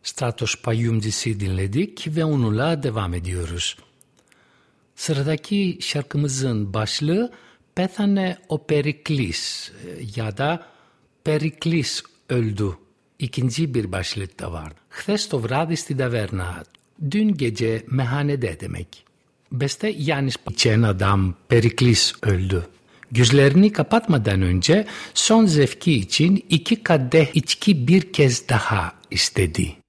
Stratos Payumcis'i dinledik ve onunla devam ediyoruz. Sıradaki şarkımızın başlığı Πέθανε ο Περικλής ya da Periklis öldü. İkinci bir başlık da var. Χθες το βράδυ στην ταβέρνα. Dün gece meyhanede demek. Beste yanlış içen adam Periklis öldü. Gözlerini kapatmadan önce son zevki için 2 kadeh içki bir kez daha istedi.